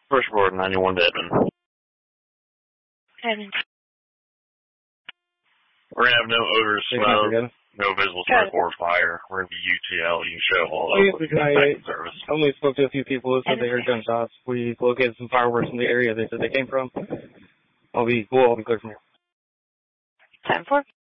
First report, 91 to Edmond. Edmond. We're going to have no odor of smoke, no visible smoke or fire. We're going to be UTL. You can show all over service. I only spoke to a few people who said they heard gunshots. We located some fireworks in the area they said they came from. We'll all be good from here. 10-4.